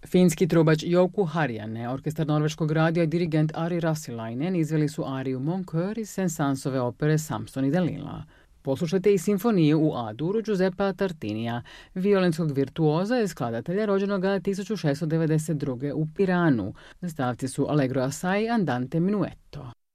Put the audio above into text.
Finski trubač Jouko Harjanne, orkestar norveškog radija i dirigent Ari Rasilainen izveli su ariju Mon Cœur iz Saint-Saënsove opere Samson i Dalila. Poslušajte i simfoniju u A-duru Giuseppa Tartinija, violinskog virtuoza i skladatelja rođenoga 1692. u Piranu. Stavci su Allegro assai andante minuetto.